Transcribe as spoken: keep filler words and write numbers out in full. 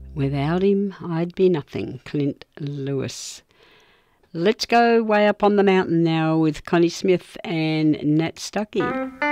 Without him, I'd be nothing, Clint Lewis. Let's go way up on the mountain now with Connie Smith and Nat Stuckey.